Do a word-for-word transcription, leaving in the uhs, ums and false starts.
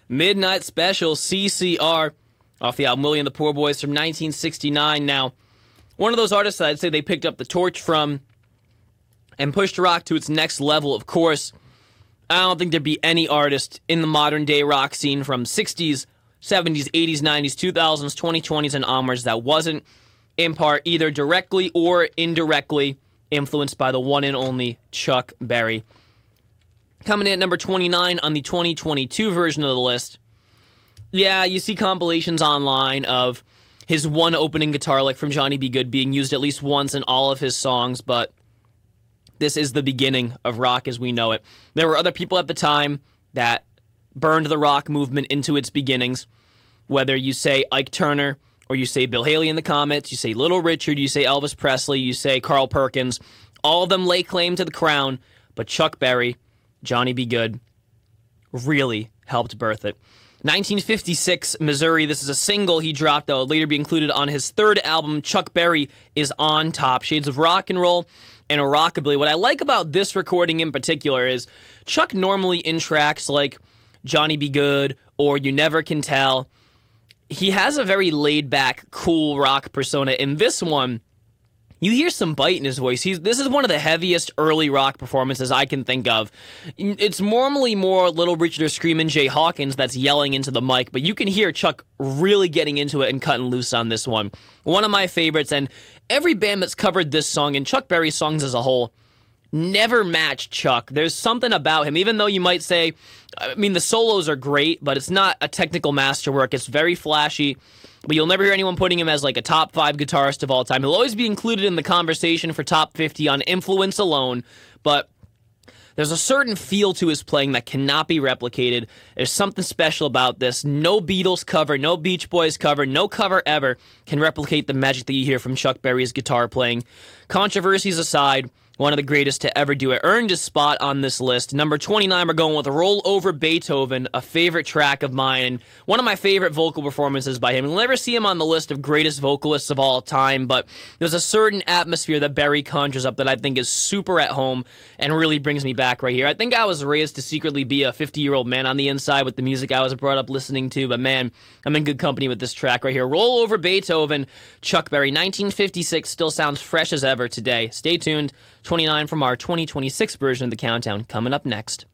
Midnight Special, C C R, off the album Willie and the Poor Boys from nineteen sixty-nine. Now, one of those artists that I'd say they picked up the torch from and pushed rock to its next level, of course. I don't think there'd be any artist in the modern-day rock scene from sixties, seventies, eighties, nineties, two thousands, twenty twenties, and onwards that wasn't, in part, either directly or indirectly influenced by the one and only Chuck Berry. Coming in at number twenty-nine on the twenty twenty-two version of the list. Yeah, you see compilations online of his one opening guitar lick from Johnny B. Goode being used at least once in all of his songs, but this is the beginning of rock as we know it. There were other people at the time that burned the rock movement into its beginnings, whether you say Ike Turner, or you say Bill Haley in the Comets, you say Little Richard, you say Elvis Presley, you say Carl Perkins. All of them lay claim to the crown, but Chuck Berry, Johnny B. Goode, really helped birth it. nineteen fifty-six, Missouri. This is a single he dropped that would later be included on his third album, Chuck Berry is on Top. Shades of rock and roll and a rockabilly. What I like about this recording in particular is Chuck normally in tracks like Johnny B. Goode or You Never Can Tell, he has a very laid-back, cool rock persona. In this one, you hear some bite in his voice. He's, this is one of the heaviest early rock performances I can think of. It's normally more Little Richard or Screamin' Jay Hawkins that's yelling into the mic, but you can hear Chuck really getting into it and cutting loose on this one. One of my favorites, and every band that's covered this song, and Chuck Berry's songs as a whole, never matched Chuck. There's something about him, even though you might say, I mean, the solos are great, but it's not a technical masterwork. It's very flashy, but you'll never hear anyone putting him as like a top five guitarist of all time. He'll always be included in the conversation for top fifty on influence alone, but there's a certain feel to his playing that cannot be replicated. There's something special about this. No Beatles cover, no Beach Boys cover, no cover ever can replicate the magic that you hear from Chuck Berry's guitar playing. Controversies aside, one of the greatest to ever do it. Earned his spot on this list. Number twenty-nine, we're going with Roll Over Beethoven, a favorite track of mine, and one of my favorite vocal performances by him. You'll never see him on the list of greatest vocalists of all time, but there's a certain atmosphere that Berry conjures up that I think is super at home and really brings me back right here. I think I was raised to secretly be a fifty-year-old man on the inside with the music I was brought up listening to, but man, I'm in good company with this track right here. Roll Over Beethoven, Chuck Berry, nineteen fifty-six, still sounds fresh as ever today. Stay tuned. twenty-nine from our twenty twenty-six version of the countdown coming up next.